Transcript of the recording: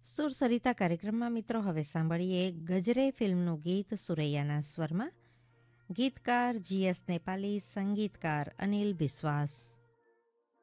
સુરસરિતા કાર્યક્રમમાં મિત્રો હવે સાંભળીએ ગજરે ફિલ્મનું ગીત સુરૈયાના સ્વરમાં. ગીતકાર GS નેપાલી, સંગીતકાર અનિલ બિસ્વાસ.